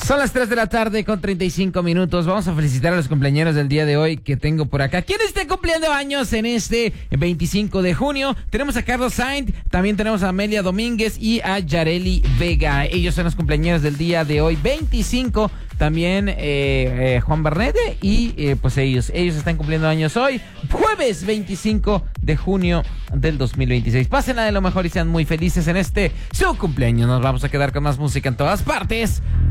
Son las 3 de la tarde con 35 minutos. Vamos a felicitar a los cumpleaños del día de hoy que tengo por acá. ¿Quién está cumpliendo años en este 25 de junio? Tenemos a Carlos Sainz, también tenemos a Amelia Domínguez y a Yareli Vega. Ellos son los cumpleaños del día de hoy, 25. También Juan Bernete y pues ellos están cumpliendo años hoy, jueves 25 de junio del 2026. Pásenla de lo mejor y sean muy felices en este su cumpleaños. Nos vamos a quedar con más música en todas partes.